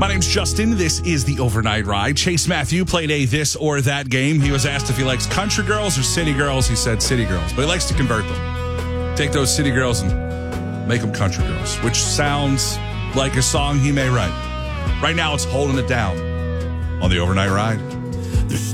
My name's Justin. This is the Overnight Ride. Chase Matthew played a this or that game. He was asked if he likes country girls or city girls. He said city girls, but he likes to convert them. Take those city girls and make them country girls, which sounds like a song he may write. Right now, it's Holding It Down on the Overnight Ride.